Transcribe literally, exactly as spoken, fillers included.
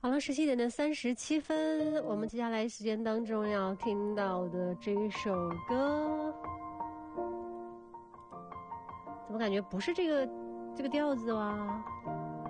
好了，十七点的三十七分，我们接下来时间当中要听到的这首歌，怎么感觉不是这个这个调子哇？